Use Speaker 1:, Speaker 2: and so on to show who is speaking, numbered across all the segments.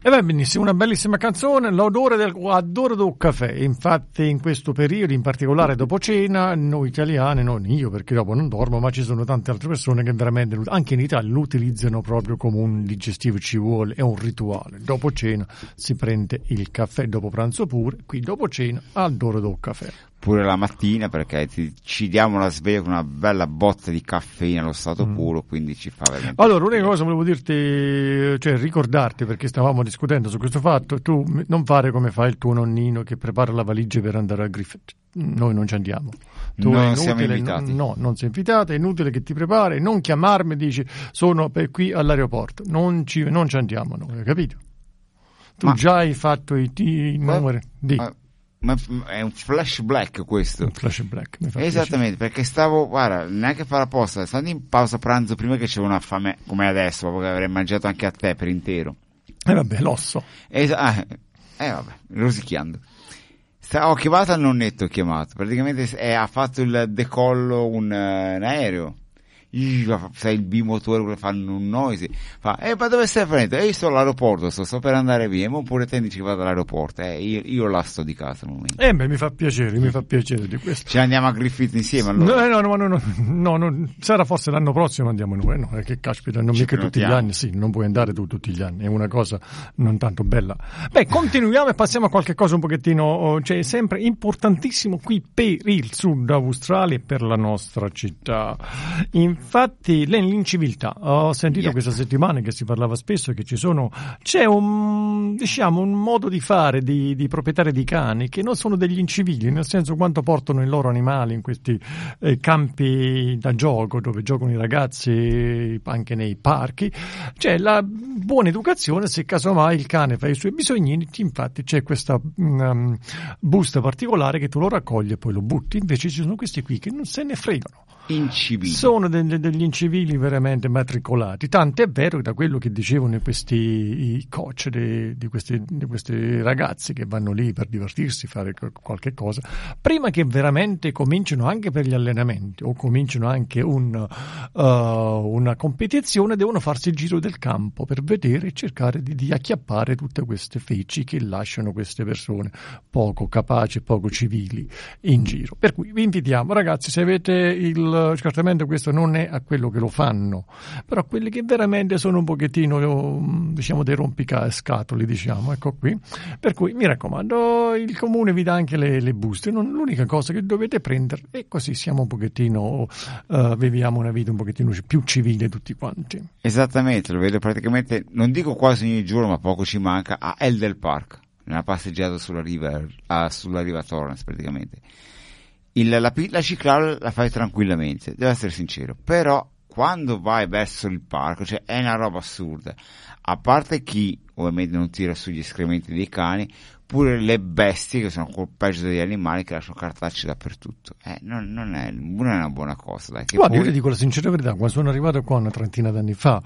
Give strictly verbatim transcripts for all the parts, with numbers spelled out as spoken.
Speaker 1: E va benissimo, una bellissima canzone, l'odore del adoro del caffè. Infatti in questo periodo, in particolare dopo cena, noi italiani, non io perché dopo non dormo, ma ci sono tante altre persone che veramente, anche in Italia, lo utilizzano proprio come un digestivo, ci vuole, è un rituale. Dopo cena si prende il caffè, dopo pranzo pure, qui dopo cena adoro del caffè.
Speaker 2: Pure la mattina, perché ti, ci diamo la sveglia con una bella botta di caffeina allo stato mm. puro, quindi ci fa veramente...
Speaker 1: Allora, l'unica cosa volevo dirti, cioè ricordarti, perché stavamo discutendo su questo fatto, tu non fare come fa il tuo nonnino che prepara la valigia per andare a Griffith. Noi non ci andiamo. Tu
Speaker 2: non
Speaker 1: è inutile,
Speaker 2: siamo invitati.
Speaker 1: No, non sei invitato, è inutile che ti prepari, non chiamarmi e dici sono per qui all'aeroporto. Non ci, non ci andiamo noi, hai capito? Tu Ma... già hai fatto i, i numeri di...
Speaker 2: Ma... Ma è un flash black questo.
Speaker 1: Un flash black, mi fa
Speaker 2: esattamente,
Speaker 1: piacere.
Speaker 2: Perché stavo, guarda, neanche fare apposta, stando in pausa pranzo prima che c'era una fame come adesso, perché avrei mangiato anche a te per intero.
Speaker 1: E eh vabbè, l'osso.
Speaker 2: Eh ah, eh, vabbè, rosicchiando. Sta, ho chiamato al nonnetto, ho chiamato, praticamente è, ha fatto il decollo un, uh, un aereo. Sai, il bimotore che fanno un noise, fa, eh ma dove stai finendo? Eh io sto all'aeroporto, sto, sto per andare via, ma pure te dici che vado all'aeroporto, eh io, io là sto di casa al momento.
Speaker 1: Eh beh, mi fa piacere, mi fa piacere di questo.
Speaker 2: Ci andiamo a Griffith insieme allora?
Speaker 1: No, no, no, no, no, no, no sarà forse l'anno prossimo andiamo noi, no, che caspita, non mica tutti gli anni, sì, non puoi andare tu tutti gli anni, è una cosa non tanto bella. Beh, continuiamo e passiamo a qualche cosa un pochettino, cioè sempre importantissimo qui per il Sud Australia e per la nostra città. Infatti l'inciviltà, ho sentito yeah. questa settimana che si parlava spesso che ci sono, c'è un, diciamo, un modo di fare di, di proprietari di cani che non sono degli incivili, nel senso quanto portano i loro animali in questi eh, campi da gioco dove giocano i ragazzi anche nei parchi, c'è la buona educazione se casomai il cane fa i suoi bisognini, infatti c'è questa um, busta particolare che tu lo raccogli e poi lo butti, invece ci sono questi qui che non se ne fregano.
Speaker 2: Incivili.
Speaker 1: Sono de- degli incivili veramente matricolati, tanto è vero che da quello che dicevano questi i coach de- di, questi, di questi ragazzi che vanno lì per divertirsi, fare qualche cosa, prima che veramente cominciano anche per gli allenamenti o cominciano anche un, uh, una competizione, devono farsi il giro del campo per vedere e cercare di, di acchiappare tutte queste feci che lasciano queste persone poco capaci, poco civili in giro. Per cui vi invitiamo, ragazzi, se avete il certamente questo non è a quello che lo fanno, però quelli che veramente sono un pochettino, diciamo, dei rompicascatoli, diciamo, ecco qui. Per cui mi raccomando, il comune vi dà anche le, le buste, non, l'unica cosa che dovete prendere, e così siamo un pochettino, uh, viviamo una vita un pochettino più civile tutti quanti.
Speaker 2: Esattamente, lo vedo praticamente, non dico quasi ogni giorno, ma poco ci manca, a Eldel Park, una passeggiata sulla riva, uh, sulla riva Torrens praticamente. Il, la, la ciclabile la fai tranquillamente, devo essere sincero, però quando vai verso il parco, cioè è una roba assurda, a parte chi ovviamente non tira sugli escrementi dei cani, pure le bestie che sono col peggio degli animali che lasciano cartacce dappertutto, eh, non, non, è, non è una buona cosa, dai. Che
Speaker 1: Guarda,
Speaker 2: poi...
Speaker 1: io ti dico la sincera verità, quando sono arrivato qua una trentina d'anni fa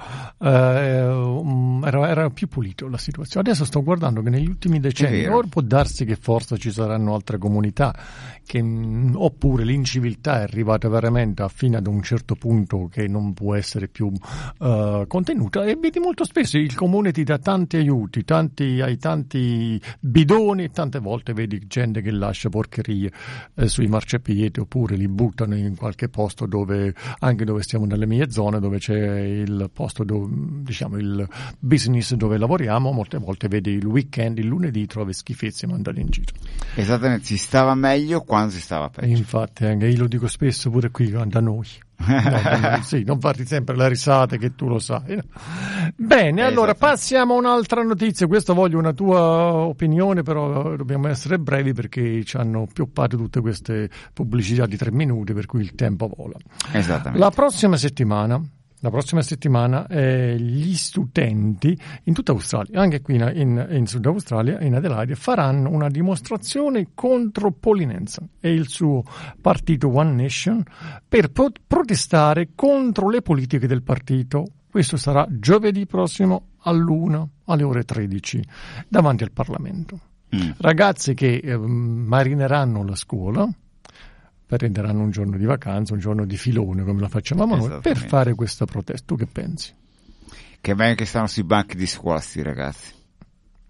Speaker 1: eh, um, era, era più pulito la situazione, adesso sto guardando che negli ultimi decenni ora può darsi che forse ci saranno altre comunità che, mh, oppure l'inciviltà è arrivata veramente a fine ad un certo punto che non può essere più uh, contenuta, e vedi molto spesso il comune ti dà tanti aiuti, tanti, hai tanti bidoni, e tante volte vedi gente che lascia porcherie eh, sui marciapiedi oppure li buttano in qualche posto dove, anche dove stiamo nelle mie zone, dove c'è il posto dove, diciamo, il business dove lavoriamo, molte volte vedi il weekend, il lunedì trovi schifezze mandate in giro.
Speaker 2: Esattamente, si stava meglio quando si stava peggio.
Speaker 1: Infatti anche io lo dico spesso pure qui da noi. No, sì, non farti sempre la risata che tu lo sai. Bene, allora passiamo a un'altra notizia. Questo voglio una tua opinione, però dobbiamo essere brevi perché ci hanno pioppato tutte queste pubblicità di tre minuti, per cui il tempo vola.
Speaker 2: Esattamente.
Speaker 1: La prossima settimana La prossima settimana eh, gli studenti in tutta Australia, anche qui in, in, in Sud Australia, in Adelaide, faranno una dimostrazione contro Pauline Hanson e il suo partito One Nation per pro- protestare contro le politiche del partito. Questo sarà giovedì prossimo all'una, alle ore tredici, davanti al Parlamento. Mm. Ragazzi che eh, marineranno la scuola, prenderanno un giorno di vacanza, un giorno di filone come la facciamo noi, per fare questa protesta. Tu che pensi?
Speaker 2: Che bene che stanno sui banchi di scuola sti ragazzi.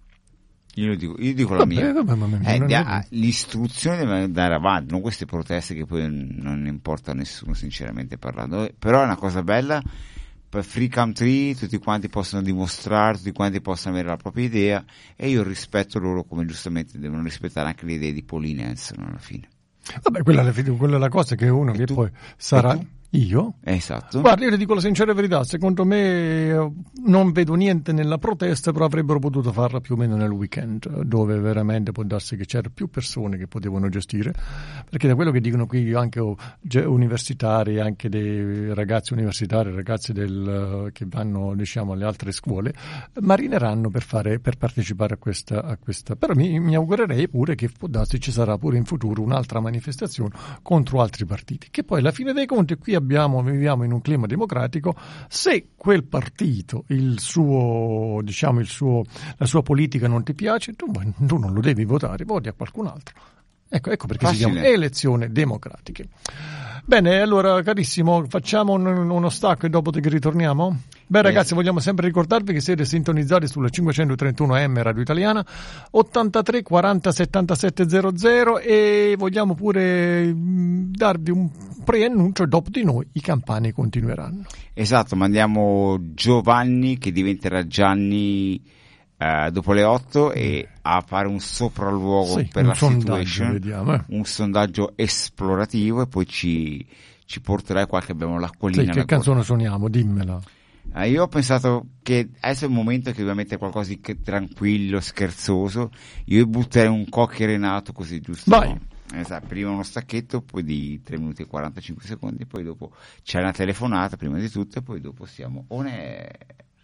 Speaker 2: Io dico, io dico
Speaker 1: vabbè,
Speaker 2: la mia.
Speaker 1: Vabbè, vabbè,
Speaker 2: eh,
Speaker 1: non
Speaker 2: da, l'istruzione deve andare avanti, non queste proteste che poi non importa a nessuno, sinceramente parlando. Però è una cosa bella, per free country tutti quanti possono dimostrare, tutti quanti possono avere la propria idea, e io rispetto loro come giustamente devono rispettare anche le idee di Pauline Hanson alla fine.
Speaker 1: Vabbè, quella è la, quella è la cosa che uno
Speaker 2: E
Speaker 1: che
Speaker 2: tu?
Speaker 1: poi sarà... Io?
Speaker 2: Esatto.
Speaker 1: Guarda, io le dico la sincera verità, secondo me non vedo niente nella protesta, però avrebbero potuto farla più o meno nel weekend, dove veramente può darsi che c'erano più persone che potevano gestire, perché da quello che dicono qui anche universitari, anche dei ragazzi universitari, ragazzi del, che vanno diciamo alle altre scuole, marineranno per fare per partecipare a questa, a questa. Però mi, mi augurerei pure che può darsi ci sarà pure in futuro un'altra manifestazione contro altri partiti, che poi alla fine dei conti qui abbiamo, viviamo in un clima democratico. Se quel partito, il suo, diciamo, il suo, la sua politica non ti piace, tu, tu non lo devi votare, voti a qualcun altro. Ecco, ecco perché Facile. Si chiamano elezioni democratiche. Bene, allora carissimo, facciamo un, uno stacco e dopo che ritorniamo? Beh ragazzi, vogliamo sempre ricordarvi che siete sintonizzati sulla cinquecentotrentuno A M Radio Italiana, ottantatré quaranta settantasette zero zero, e vogliamo pure darvi un preannuncio: dopo di noi i campani continueranno.
Speaker 2: Esatto, mandiamo Giovanni che diventerà Gianni eh, dopo le otto e a fare un sopralluogo
Speaker 1: sì,
Speaker 2: per
Speaker 1: un
Speaker 2: la
Speaker 1: sondaggio,
Speaker 2: situation,
Speaker 1: vediamo, eh.
Speaker 2: un sondaggio esplorativo, e poi ci, ci porterai qualche, abbiamo l'acquolina.
Speaker 1: Sì, che canzone corte. Suoniamo? Dimmela.
Speaker 2: Uh, io ho pensato che adesso è un momento che dobbiamo mettere qualcosa di tranquillo, scherzoso. Io butterei un Cocchi Renato così, giusto?
Speaker 1: Vai.
Speaker 2: Esatto, prima uno stacchetto, poi di tre minuti e quarantacinque secondi, poi dopo c'è una telefonata prima di tutto, e poi dopo siamo on air.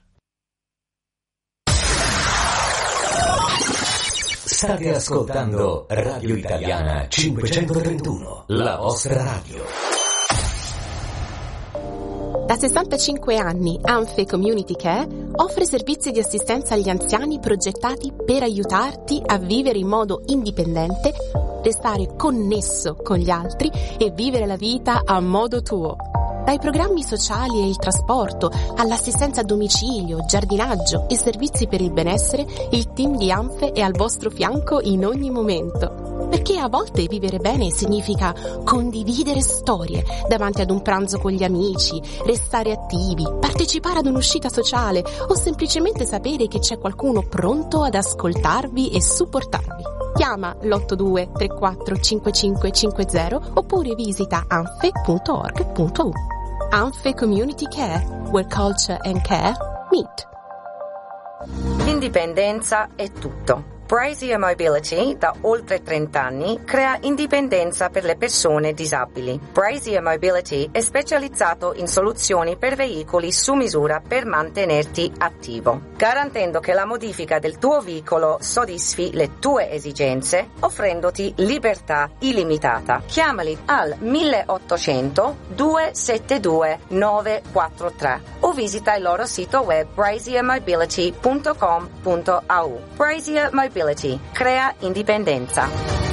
Speaker 3: State ascoltando Radio Italiana cinquecentotrentuno, la vostra radio.
Speaker 4: Da sessantacinque anni Anfe Community Care offre servizi di assistenza agli anziani progettati per aiutarti a vivere in modo indipendente, restare connesso con gli altri e vivere la vita a modo tuo. Dai programmi sociali e il trasporto, all'assistenza a domicilio, giardinaggio e servizi per il benessere, il team di Anfe è al vostro fianco in ogni momento. Perché a volte vivere bene significa condividere storie davanti ad un pranzo con gli amici, restare attivi, partecipare ad un'uscita sociale o semplicemente sapere che c'è qualcuno pronto ad ascoltarvi e supportarvi. Chiama l'otto due tre quattro cinque cinque cinque zero oppure visita anfe punto org punto u. Anfe Community Care, where culture and care meet.
Speaker 5: L'indipendenza è tutto. Brazier Mobility, da oltre trenta anni, crea indipendenza per le persone disabili. Brazier Mobility è specializzato in soluzioni per veicoli su misura per mantenerti attivo, garantendo che la modifica del tuo veicolo soddisfi le tue esigenze, offrendoti libertà illimitata. Chiamali al milleottocento due sette due nove quattro tre o visita il loro sito web brazier mobility punto com punto a u. Brazier Mobility crea indipendenza.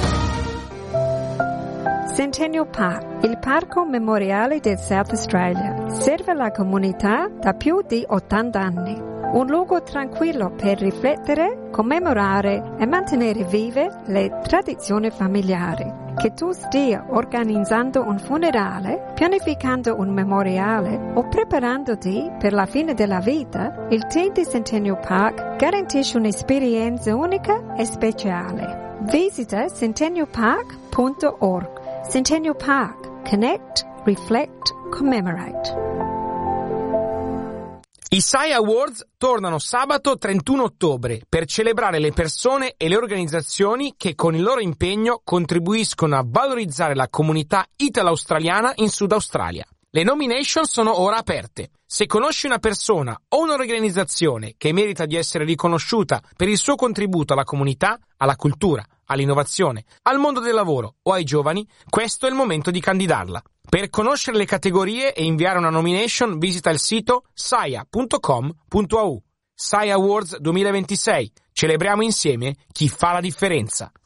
Speaker 6: Centennial Park, il parco memoriale del South Australia, serve la comunità da più di ottanta anni. Un luogo tranquillo per riflettere, commemorare e mantenere vive le tradizioni familiari. Che tu stia organizzando un funerale, pianificando un memoriale o preparandoti per la fine della vita, il team di Centennial Park garantisce un'esperienza unica e speciale. Visita centennial park punto org. Centennial Park. Connect, reflect, commemorate.
Speaker 7: I S A I Awards tornano sabato trentuno ottobre per celebrare le persone e le organizzazioni che con il loro impegno contribuiscono a valorizzare la comunità italo-australiana in Sud Australia. Le nomination sono ora aperte. Se conosci una persona o un'organizzazione che merita di essere riconosciuta per il suo contributo alla comunità, alla cultura, all'innovazione, al mondo del lavoro o ai giovani, questo è il momento di candidarla. Per conoscere le categorie e inviare una nomination visita il sito saia punto com punto a u. S A I Awards duemilaventisei. Celebriamo insieme chi fa la differenza.